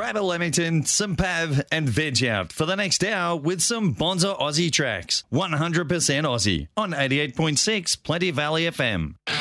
Grab a Leamington, some Pav and veg out for the next hour with some Bonza Aussie tracks. 100% Aussie on 88.6 Plenty Valley FM.